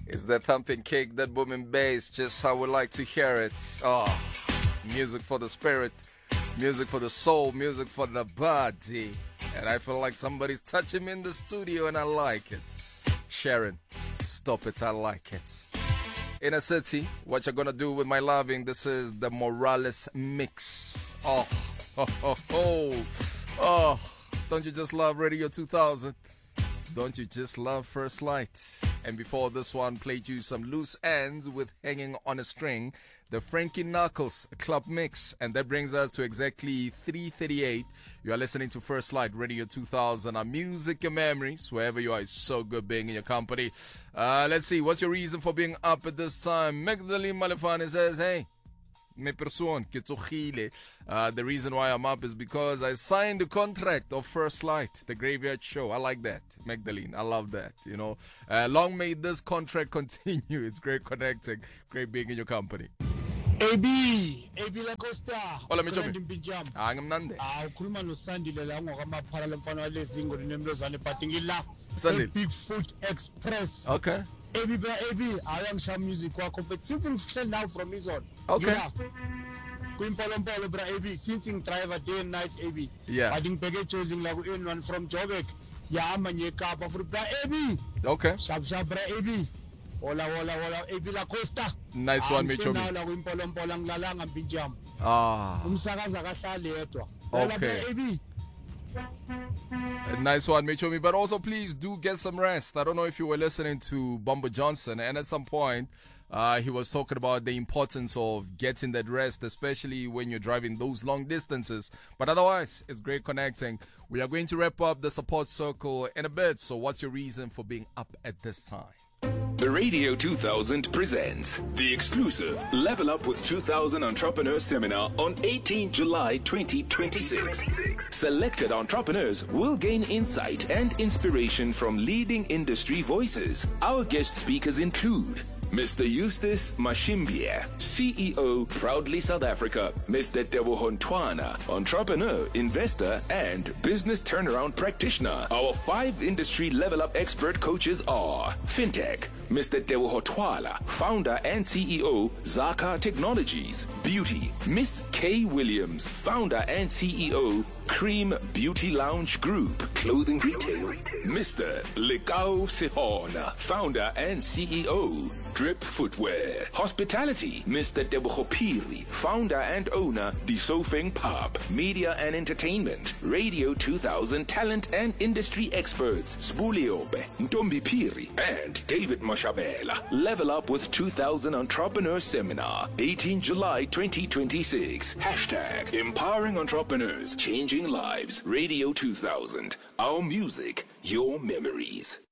Is that thumping kick, that booming bass, just how we like to hear it? Oh, music for the spirit, music for the soul, music for the body. And I feel like somebody's touching me in the studio and I like it. Sharon, stop it, I like it. Inner City, what you gonna do with my loving? This is the Morales mix. Oh, don't you just love Radio 2000? Don't you just love First Light? And before this one, played you some loose ends with Hanging on a String, the Frankie Knuckles club mix. And that brings us to exactly 3:38. You are listening to First Light Radio 2000. Our music, your memories, wherever you are, it's so good being in your company. Let's see, what's your reason for being up at this time? Magdalene Malefane says, hey, me person ke tsogile. The reason why I'm up is because I signed the contract of First Light, the graveyard show. I like that, Magdalene. I love that. You know, long may this contract continue. It's great connecting, great being in your company. AB La Costa. Hola, Michomi. Ngamnande. Ukhuluma noSandile la ngokamaphala lemfana walezingo linemlozane patingila. Bigfoot Express. Okay. AB I am some music wakho mfethu since ngihleli now from Izon. Okay. Kuimpolompolo bra AB since driver day and night AB. Yeah. I think peke choosing la N1 from Joburg. Yahamba ngeKapa for bra AB. Okay. Sharp bra AB. Hola AB La Costa. Nice one, Michomi. La kuimpolompolo ngilala ngambinjam. Umsakaza kahlali yedwa. Okay. AB. Nice one, Michomi. But also, please do get some rest. I don't know if you were listening to Bumbo Johnson, and at some point, he was talking about the importance of getting that rest, especially when you're driving those long distances. But otherwise, it's great connecting. We are going to wrap up the support circle in a bit. So what's your reason for being up at this time? Radio 2000 presents the exclusive Level Up with 2000 Entrepreneur Seminar on 18 July 2026. Selected entrepreneurs will gain insight and inspiration from leading industry voices. Our guest speakers include Mr. Eustace Mashimbia, CEO, Proudly South Africa. Mr. Teboho Ntwana, entrepreneur, investor, and business turnaround practitioner. Our 5 industry level up expert coaches are Fintech, Mr. Teboho Twala, founder and CEO, Zaka Technologies. Beauty, Miss Kay Williams, founder and CEO, Cream Beauty Lounge Group. Clothing retail, Mr. Lekao Sihona, founder and CEO, Drip Footwear. Hospitality, Mr. Teboho Piri, founder and owner, The Sofeng Pub. Media and entertainment, Radio 2000 talent and industry experts, Spuliobe, Ntombi Piri, and David Mashabela. Level Up with 2000 Entrepreneur Seminar, 18 July 2026. Hashtag Empowering Entrepreneurs, Changing Lives. Radio 2000. Our music, your memories.